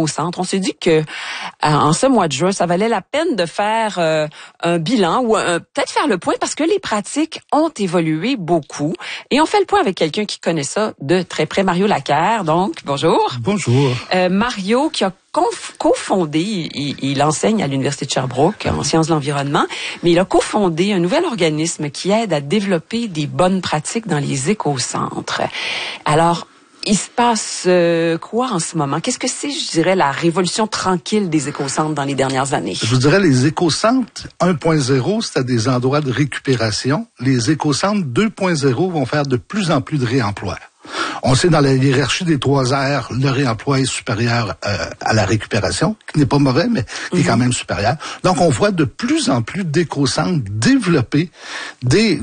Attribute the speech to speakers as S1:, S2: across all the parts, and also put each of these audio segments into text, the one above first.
S1: éco-centres. On s'est dit que en ce mois de juin, ça valait la peine de faire un bilan ou peut-être faire le point parce que les pratiques ont évolué beaucoup. Et on fait le point avec quelqu'un qui connaît ça de très près, Mario Laquerre. Donc, bonjour.
S2: Bonjour.
S1: Mario qui a cofondé, il enseigne à l'Université de Sherbrooke en sciences de l'environnement, mais il a cofondé un nouvel organisme qui aide à développer des bonnes pratiques dans les écocentres. Alors, il se passe quoi en ce moment? Qu'est-ce que c'est, je dirais, la révolution tranquille des écocentres dans les dernières années?
S2: Je vous dirais, les écocentres 1.0, c'était des endroits de récupération. Les écocentres 2.0 vont faire de plus en plus de réemploi. On sait dans la hiérarchie des 3 R, le réemploi est supérieur à la récupération, qui n'est pas mauvais, mais qui est quand même supérieur. Donc, on voit de plus en plus d'écocentres développer du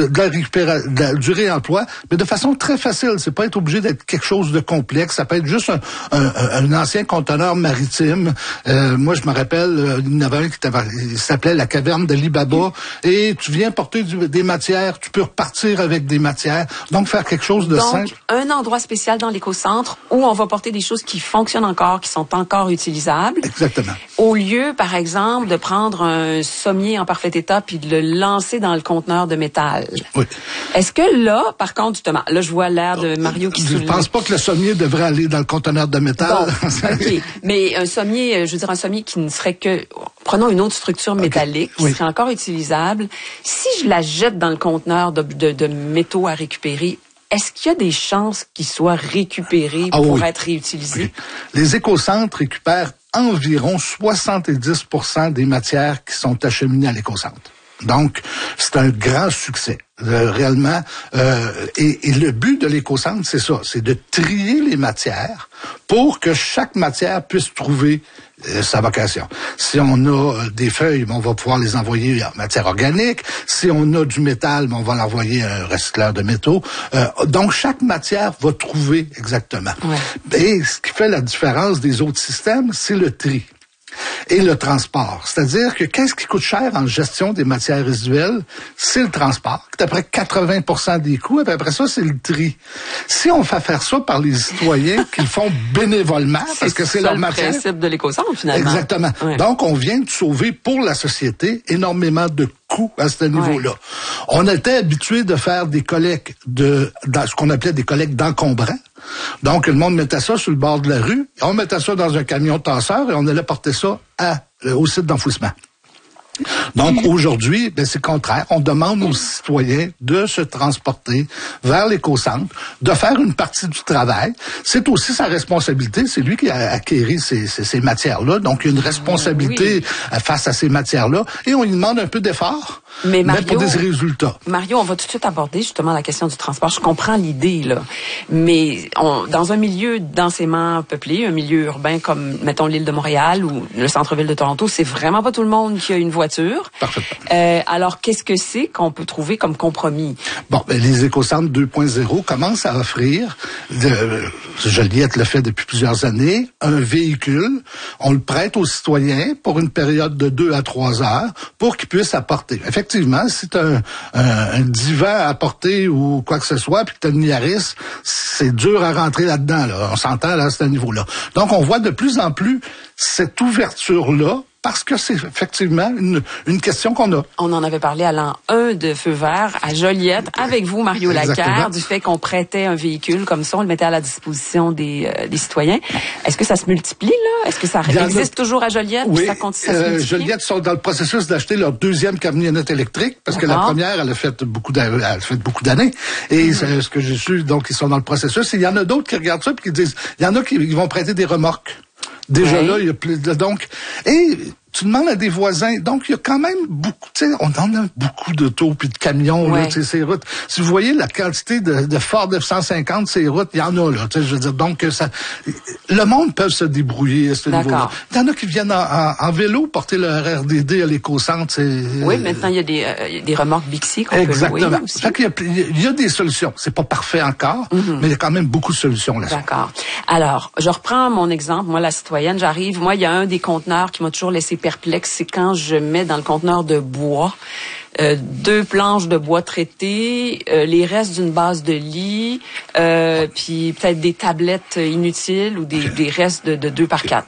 S2: réemploi, mais de façon très facile. C'est pas être obligé d'être quelque chose de complexe. Ça peut être juste un ancien conteneur maritime. Moi, je me rappelle, il y en avait un il s'appelait la caverne d'Ali Baba, et tu viens porter des matières, tu peux repartir avec des matières. Donc, faire quelque chose de simple.
S1: Un endroit spécial dans l'écocentre où on va porter des choses qui fonctionnent encore, qui sont encore utilisables.
S2: Exactement.
S1: Au lieu, par exemple, de prendre un sommier en parfait état puis de le lancer dans le conteneur de métal. Oui. Est-ce que là, par contre, justement, là, je vois l'air de Mario qui souligne.
S2: Je pense pas que le sommier devrait aller dans le conteneur de métal.
S1: Bon, OK. Mais un sommier, je veux dire, un sommier qui ne serait que... Prenons une autre structure métallique qui serait encore utilisable. Si je la jette dans le conteneur de métaux à récupérer, est-ce qu'il y a des chances qu'ils soient récupérés pour être réutilisés?
S2: Oui. Les écocentres récupèrent environ 70% des matières qui sont acheminées à l'écocentre. Donc, c'est un grand succès. Réellement, et le but de l'écocentre, c'est ça, c'est de trier les matières pour que chaque matière puisse trouver sa vocation. Si on a des feuilles, on va pouvoir les envoyer en matière organique. Si on a du métal, on va l'envoyer à un recycleur de métaux. Donc, chaque matière va trouver exactement. Ouais. Et ce qui fait la différence des autres systèmes, c'est le tri et le transport. C'est-à-dire que qu'est-ce qui coûte cher en gestion des matières résiduelles? C'est le transport, qui est à peu près 80% des coûts, et puis après ça, c'est le tri. Si on fait faire ça par les citoyens qui le font bénévolement, parce que c'est leur matière...
S1: C'est le principe de l'écocentre, finalement.
S2: Exactement. Ouais. Donc, on vient de sauver pour la société énormément de coûts à ce niveau-là. Ouais. On était habitué de faire des collectes dans ce qu'on appelait des collectes d'encombrants. Donc, le monde mettait ça sur le bord de la rue, on mettait ça dans un camion tasseur et on allait porter ça au site d'enfouissement. Donc, aujourd'hui, c'est le contraire. On demande aux citoyens de se transporter vers l'écocentre, de faire une partie du travail. C'est aussi sa responsabilité. C'est lui qui a acquéri ces matières-là. Donc, il y a une responsabilité face à ces matières-là. Et on lui demande un peu d'effort, mais pour des résultats.
S1: Mario, on va tout de suite aborder justement la question du transport. Je comprends l'idée, là. Mais dans un milieu densément peuplé, un milieu urbain comme, mettons, l'île de Montréal ou le centre-ville de Toronto, c'est vraiment pas tout le monde qui a une voiture. Alors, qu'est-ce que c'est qu'on peut trouver comme compromis?
S2: Bon, les écocentres 2.0 commencent à offrir, Joliette le fait depuis plusieurs années, un véhicule. On le prête aux citoyens pour une période de 2 à 3 heures pour qu'ils puissent apporter. Effectivement, si tu as un divan à apporter ou quoi que ce soit, puis que tu as une Yaris, c'est dur à rentrer là-dedans. Là. On s'entend là, à ce niveau-là. Donc, on voit de plus en plus cette ouverture-là, parce que c'est effectivement une question qu'on a.
S1: On en avait parlé à l'an 1 de Feu vert à Joliette, avec vous, Mario Laquerre, du fait qu'on prêtait un véhicule comme ça, on le mettait à la disposition des citoyens. Est-ce que ça se multiplie, là? Est-ce que ça existe toujours à Joliette?
S2: Oui,
S1: ça continue
S2: Joliette sont dans le processus d'acheter leur 2e camionnette électrique, parce que la première, elle a fait beaucoup d'années. Et ce que j'ai su, donc, ils sont dans le processus. Et il y en a d'autres qui regardent ça et qui disent, il y en a qui vont prêter des remorques. Déjà là, il y a plus de... Donc, et tu demandes à des voisins. Donc, il y a quand même beaucoup, tu sais, on en a beaucoup d'autos puis de camions, là, tu sais, ces routes. Si vous voyez la quantité de Ford F-150, ces routes, il y en a, là, tu sais, je veux dire. Donc, le monde peut se débrouiller à ce niveau-là. Il y en a qui viennent en vélo porter leur RDD à l'écocentre.
S1: Oui, maintenant, il y a des remorques Bixi qu'on peut louer aussi.
S2: Fait qu'il y a des solutions. C'est pas parfait encore, mais il y a quand même beaucoup de solutions là-dessus.
S1: D'accord. Alors, je reprends mon exemple. Moi, la citoyenne, j'arrive. Moi, il y a un des conteneurs qui m'a toujours laissé perplexe, c'est quand je mets dans le conteneur de bois 2 planches de bois traitées, les restes d'une base de lit, puis peut-être des tablettes inutiles ou des restes de 2 par 4.